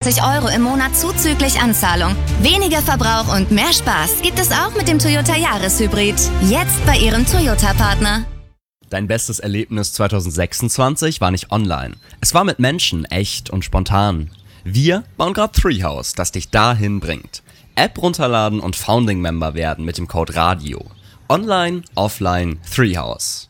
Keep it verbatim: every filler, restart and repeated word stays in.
vierundneunzig Euro im Monat zuzüglich Anzahlung. Weniger Verbrauch und mehr Spaß gibt es auch mit dem Toyota Jahreshybrid. Jetzt bei Ihrem Toyota-Partner. Dein bestes Erlebnis zwanzig sechsundzwanzig war nicht online. Es war mit Menschen, echt und spontan. Wir bauen gerade Treehouse, das dich dahin bringt. App runterladen und Founding-Member werden mit dem Code RADIO. Online, offline, Treehouse.